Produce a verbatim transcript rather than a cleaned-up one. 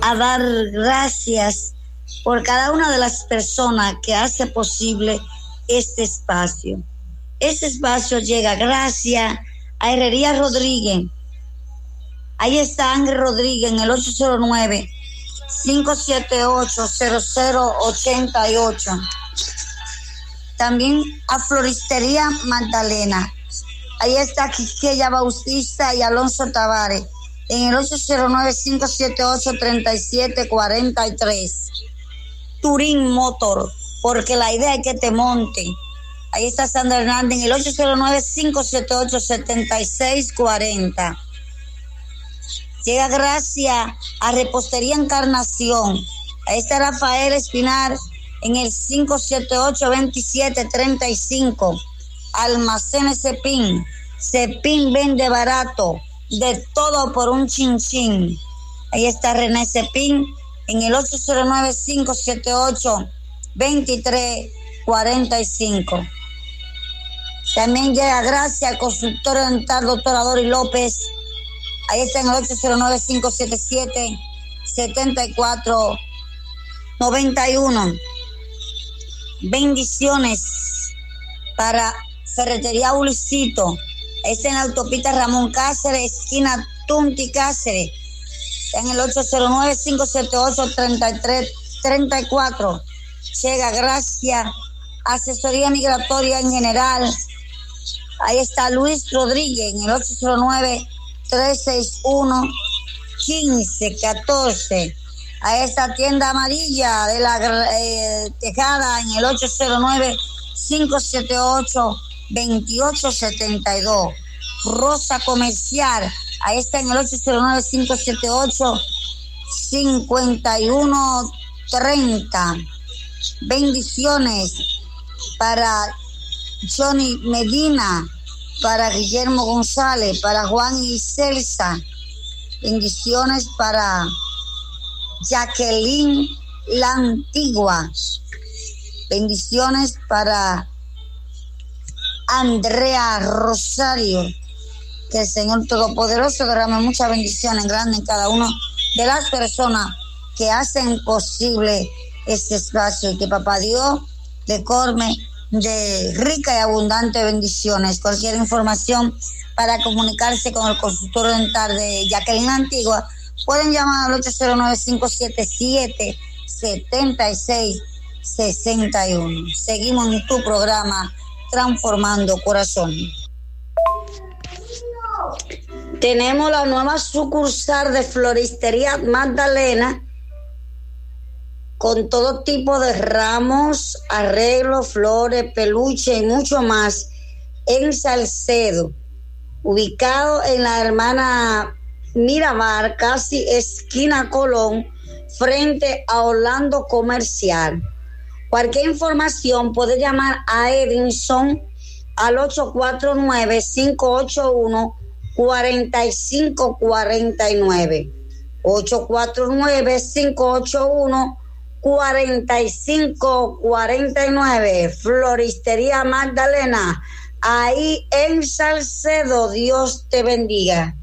a dar gracias por cada una de las personas que hace posible este espacio. Este espacio llega gracias a Herrería Rodríguez. Ahí está Ángel Rodríguez en el ocho cero nueve, cinco siete ocho, cero cero ocho ocho. También a Floristería Magdalena. Ahí está Quisqueya Bautista y Alonso Tavares en el ocho cero nueve, cinco siete ocho, tres siete cuatro tres. Turín Motor, porque la idea es que te monte. Ahí está Sandra Hernández en el ocho cero nueve, cinco siete ocho, siete seis cuatro cero. Llega gracias a Repostería Encarnación. Ahí está Rafael Espinar en el cinco siete ocho, veintisiete treinta y cinco. Almacenes Cepín. Cepín vende barato, de todo por un chinchín. Ahí está René Cepín en el ocho cero nueve, cinco siete ocho, veintitrés cuarenta y cinco. También llega gracias al consultor dental doctora Dori López. Ahí está en el ocho cero nueve, cinco siete siete, siete cuatro nueve uno. Bendiciones para Ferretería Ulicito. Ahí está en la autopista Ramón Cáceres, esquina Tunti Cáceres. Está en el ocho cero nueve, cinco siete ocho, tres tres tres cuatro. Llega gracias Asesoría Migratoria en General. Ahí está Luis Rodríguez en el ocho cero nueve, tres seis uno, quince catorce. A esta Tienda Amarilla de la eh, Tejada en el ocho cero nueve, cinco siete ocho, veintiocho setenta y dos. Rosa Comercial, ahí está en el ocho cero nueve, cinco siete ocho, cincuenta y uno treinta. Bendiciones para Johnny Medina, para Guillermo González, para Juan y Celsa. Bendiciones para Jacqueline La Antigua. Bendiciones para Andrea Rosario. Que el Señor Todopoderoso derrame muchas bendiciones grandes en cada una de las personas que hacen posible este espacio, y que Papá Dios le colme de rica y abundante bendiciones. Cualquier información para comunicarse con el consultor dental de Jacqueline Antigua, pueden llamar al ocho cero nueve, cinco siete siete, siete seis seis uno. Seguimos en tu programa Transformando Corazones. Tenemos la nueva sucursal de Floristería Magdalena, con todo tipo de ramos, arreglos, flores, peluche y mucho más, en Salcedo, ubicado en la Hermana Miramar, casi esquina Colón, frente a Orlando Comercial. Cualquier información puede llamar a Edinson al ocho cuatro nueve, cinco ocho uno, cuatro cinco cuatro nueve. ocho cuatro nueve, cinco ocho uno, cuatro cinco cuatro nueve. Floristería Magdalena, ahí en Salcedo. Dios te bendiga.